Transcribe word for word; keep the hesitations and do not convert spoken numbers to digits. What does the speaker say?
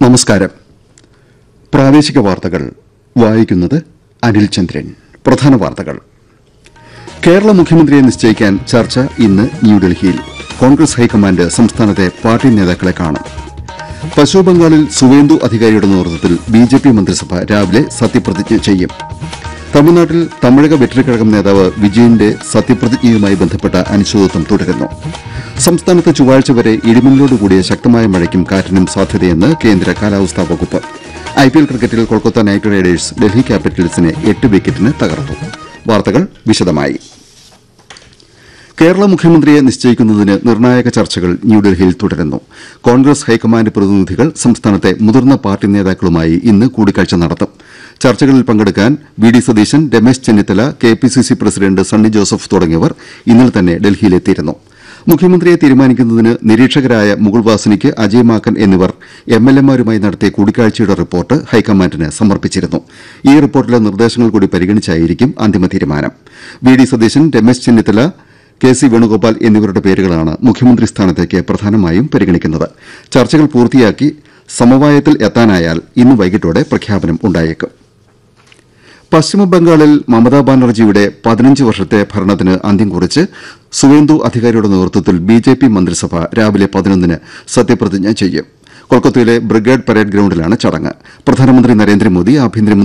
നമസ്കാരം. പ്രാദേശിക വാർത്തകൾ വായിക്കുന്നത് അനിൽ ചന്ദ്രൻ. പ്രധാന വാർത്തകൾ. കേരള മുഖ്യമന്ത്രിയെ നിശ്ചയിക്കാൻ ചർച്ച ഇന്ന് ന്യൂഡൽഹിയിൽ. കോൺഗ്രസ് ഹൈക്കമാൻഡ് സംസ്ഥാനത്തെ പാർട്ടി നേതാക്കളെ കാണും. പശ്ചിമബംഗാളിൽ സുവേന്ദു അധികാരിയുടെ നേതൃത്വത്തിൽ ബിജെപി മന്ത്രിസഭ രാവിലെ സത്യപ്രതിജ്ഞ ചെയ്യും. തമിഴ്നാട്ടിൽ തമിഴക വെട്ടിക്കഴകം നേതാവ് വിജയന്റെ സത്യപ്രതിജ്ഞയുമായി ബന്ധപ്പെട്ട അനിശ്ചിതത്വം തുടരുന്നു. സംസ്ഥാനത്ത് ചൊവ്വാഴ്ച വരെ ഇടിമിന്നലോടുകൂടിയ ശക്തമായ മഴയ്ക്കും കാറ്റിനും സാധ്യതയെന്ന് കേന്ദ്ര കാലാവസ്ഥാ വകുപ്പ്. ഐപിഎൽ ക്രിക്കറ്റിൽ കൊൽക്കത്ത നൈറ്റ് റൈഡേഴ്സ് ഡൽഹി ക്യാപിറ്റൽസിനെ എട്ട് വിക്കറ്റിന് തകർത്തു. വാർത്തകൾ വിശദമായി. കേരള മുഖ്യമന്ത്രിയെ നിശ്ചയിക്കുന്നതിന് നിർണായക ചർച്ചകൾ ന്യൂഡൽഹിയിൽ തുടരുന്നു. കോൺഗ്രസ് ഹൈക്കമാൻഡ് പ്രതിനിധികൾ സംസ്ഥാനത്തെ മുതിർന്ന പാർട്ടി നേതാക്കളുമായി ഇന്ന് കൂടിക്കാഴ്ച നടത്തും. ചർച്ചകളിൽ പങ്കെടുക്കാൻ V D Satheesan, Ramesh Chennithala, K P C C president Sunny Joseph തുടങ്ങിയവർ ഇന്നലെ തന്നെ ഡൽഹിയിലെത്തിയിരുന്നു. മുഖ്യമന്ത്രിയെ തീരുമാനിക്കുന്നതിന് നിരീക്ഷകരായ മുകുൾ വാസനിക്ക്, അജയ് മാക്കൻ എന്നിവർ എംഎൽഎമാരുമായി നടത്തിയ കൂടിക്കാഴ്ചയുടെ റിപ്പോർട്ട് ഹൈക്കമാൻഡിന് സമർപ്പിച്ചിരുന്നു. ഈ റിപ്പോർട്ടിലെ നിർദ്ദേശങ്ങൾ കൂടി പരിഗണിച്ചായിരിക്കും അന്തിമ തീരുമാനം. V D Satheesan, Ramesh Chennithala, K C Venugopal എന്നിവരുടെ പേരുകളാണ് മുഖ്യമന്ത്രി സ്ഥാനത്തേക്ക് പ്രധാനമായും പരിഗണിക്കുന്നത്. ചർച്ചകൾ പൂർത്തിയാക്കി സമവായത്തിൽ എത്താനായാൽ ഇന്ന് വൈകിട്ടോടെ പ്രഖ്യാപനം ഉണ്ടായേക്കും. പശ്ചിമബംഗാളിൽ മമതാ ബാനർജിയുടെ പതിനഞ്ച് വർഷത്തെ ഭരണത്തിന് അന്ത്യം കുറിച്ച് സുവേന്ദു അധികാരിയുടെ നേതൃത്വത്തിൽ ബിജെപി മന്ത്രിസഭ രാവിലെ പതിനൊന്നിന് സത്യപ്രതിജ്ഞ ചെയ്യും. കൊൽക്കത്തയിലെ ബ്രിഗേഡ് പരേഡ് ഗ്രൌണ്ടിലാണ് ചടങ്ങ്. പ്രധാനമന്ത്രി നരേന്ദ്രമോദി, ആഭ്യന്തരമന്ത്രി